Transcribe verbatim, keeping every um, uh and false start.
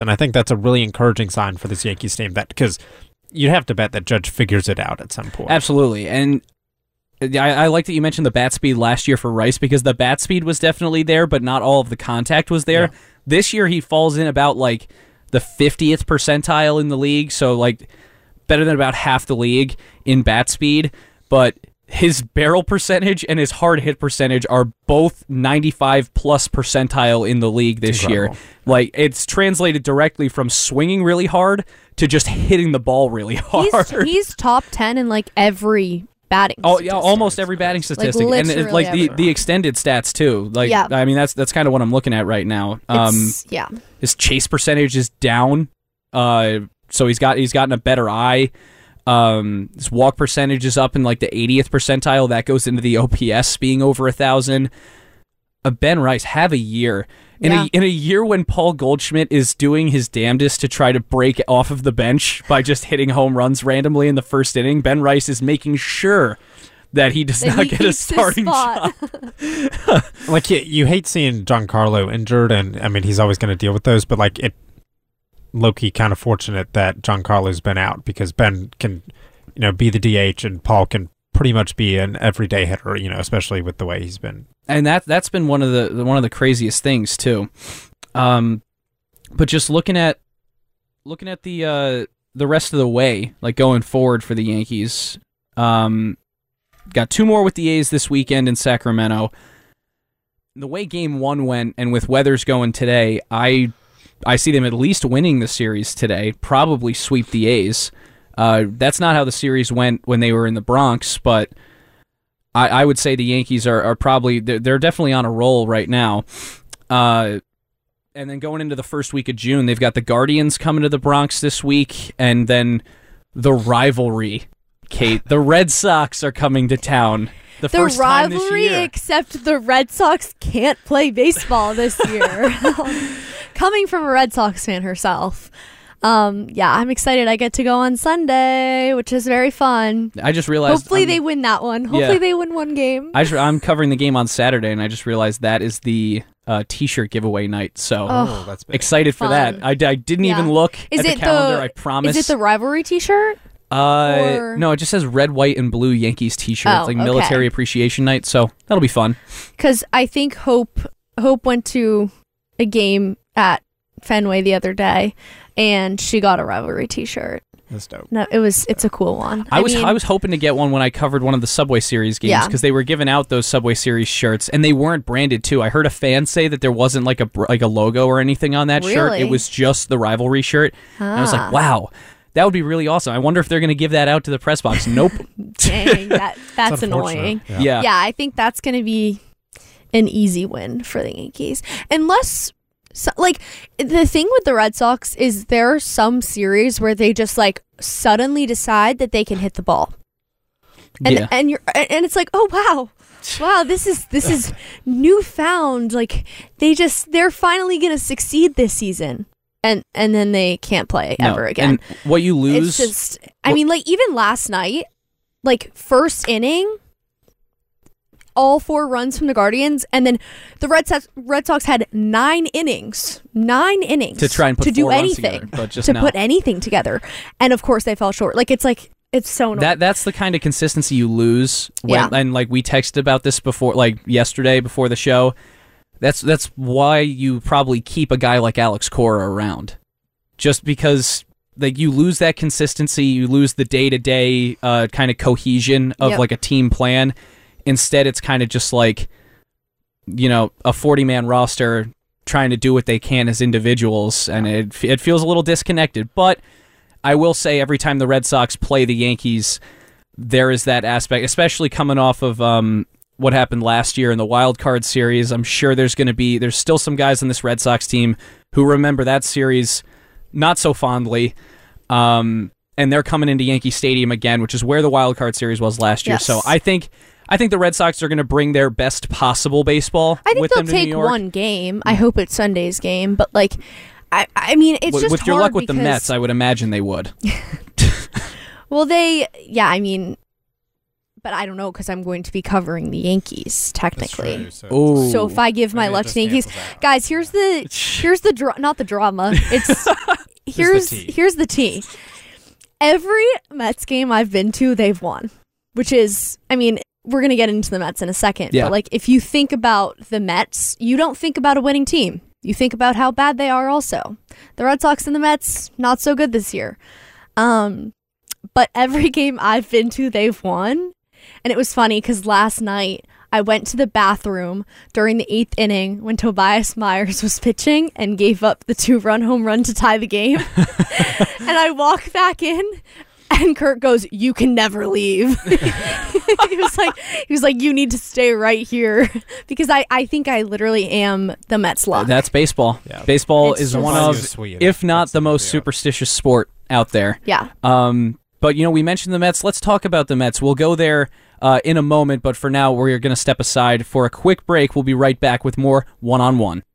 And I think that's a really encouraging sign for this Yankees team, that because you'd have to bet that Judge figures it out at some point. Absolutely. And I, I like that you mentioned the bat speed last year for Rice, because the bat speed was definitely there, but not all of the contact was there. Yeah. This year he falls in about like the fiftieth percentile in the league, so like better than about half the league in bat speed, but his barrel percentage and his hard hit percentage are both ninety-five plus percentile in the league this year. Like, it's translated directly from swinging really hard to just hitting the ball really hard. He's, he's top ten in like every batting oh yeah almost every batting statistic, like, and it, like the, the extended stats too. Like, yeah. I mean, that's that's kind of what I'm looking at right now. Um it's, yeah his chase percentage is down, uh so he's got he's gotten a better eye. Um, his walk percentage is up in like the eightieth percentile. That goes into the O P S being over a thousand. Uh, Ben Rice, have a year. In, yeah. a, in a year when Paul Goldschmidt is doing his damnedest to try to break off of the bench by just hitting home runs randomly in the first inning, Ben Rice is making sure that he does that not he get a starting job. Like, you, you hate seeing Giancarlo injured, and I mean, he's always going to deal with those, but like, it low-key kind of fortunate that Giancarlo's been out, because Ben can, you know, be the D H and Paul can pretty much be an everyday hitter, you know, especially with the way he's been. And that that's been one of the one of the craziest things too. Um, but just looking at looking at the uh, the rest of the way, like going forward for the Yankees, um, got two more with the A's this weekend in Sacramento. The way Game One went, and with Weathers going today, I. I see them at least winning the series today, probably sweep the A's. Uh, that's not how the series went when they were in the Bronx, but I, I would say the Yankees are, are probably, they're, they're definitely on a roll right now. Uh, and then going into the first week of June, they've got the Guardians coming to the Bronx this week, and then the rivalry, Kate. The Red Sox are coming to town. The, the first rivalry, time this year. Except the Red Sox can't play baseball this year. Coming from a Red Sox fan herself. Um, yeah, I'm excited. I get to go on Sunday, which is very fun. I just realized... Hopefully I'm, they win that one. Hopefully yeah. they win one game. I just, I'm covering the game on Saturday, and I just realized that is the uh, T-shirt giveaway night. So oh, that's big. Excited fun. for that. I, I didn't yeah. even look is at the it calendar, the, I promise. Is it the rivalry T-shirt? Uh, or... No, it just says red, white, and blue Yankees T-shirt. Oh, it's like okay. military appreciation night, so that'll be fun. Because I think Hope Hope went to a game at Fenway the other day, and she got a rivalry T-shirt. That's dope. No, it was. It's a cool one. I, I was mean, I was hoping to get one when I covered one of the Subway Series games, because yeah. they were giving out those Subway Series shirts, and they weren't branded too. I heard a fan say that there wasn't like a like a logo or anything on that really? shirt. It was just the rivalry shirt. Ah. And I was like, wow. That would be really awesome. I wonder if they're going to give that out to the press box. Nope. Dang, that, that's annoying. Yeah. yeah. Yeah, I think that's going to be an easy win for the Yankees. Unless, so, like, the thing with the Red Sox is there are some series where they just, like, suddenly decide that they can hit the ball. And yeah. and you're and it's like, oh, wow. Wow, this is this is newfound. Like, they just, they're finally going to succeed this season. And and then they can't play No, ever again. And what you lose... It's just, I mean, like, even last night, like, first inning, all four runs from the Guardians, and then the Red Sox, Red Sox had nine innings, nine innings to try and put to do four runs anything, together, but just to no. put anything together. And, of course, they fell short. Like, it's like, it's so annoying. That That's the kind of consistency you lose. When, Yeah. And, like, we texted about this before, like, yesterday before the show. That's, that's why you probably keep a guy like Alex Cora around. Just because, like, you lose that consistency, you lose the day-to-day uh, kind of cohesion of, Yep. like, a team plan. Instead, it's kind of just like, you know, a forty-man roster trying to do what they can as individuals, and it it feels a little disconnected. But I will say, every time the Red Sox play the Yankees, there is that aspect, especially coming off of um, what happened last year in the Wild Card Series. I'm sure there's going to be, there's still some guys on this Red Sox team who remember that series not so fondly, um, and they're coming into Yankee Stadium again, which is where the Wild Card Series was last year. Yes. So I think I think the Red Sox are going to bring their best possible baseball. I think with they'll them to New take York. one game. I hope it's Sunday's game, but, like, I I mean, it's with, just with your hard luck with the because- Mets, I would imagine they would. Well, they, yeah, I mean, but I don't know because I'm going to be covering the Yankees technically. That's true, so Oh. So if I give my maybe it luck just to the Yankees, cancels out. guys, here's the here's the dra- not the drama. It's here's tea. here's the tea. Every Mets game I've been to, they've won, which is, I mean, we're gonna get into the Mets in a second. Yeah. But like, if you think about the Mets, you don't think about a winning team. You think about how bad they are. Also, the Red Sox and the Mets not so good this year. Um, but every game I've been to, they've won. And it was funny because last night I went to the bathroom during the eighth inning when Tobias Myers was pitching and gave up the two-run home run to tie the game. And I walk back in, and Kurt goes, "You can never leave." he was like, "He was like, you need to stay right here," because I, I think I literally am the Mets luck. That's baseball. Yeah. Baseball It's is just- one Why of, is it sweet? if not That's the most yeah. superstitious sport out there. yeah. Um, but, you know, we mentioned the Mets. Let's talk about the Mets. We'll go there uh, in a moment, but for now, we're going to step aside for a quick break. We'll be right back with more one-on-one.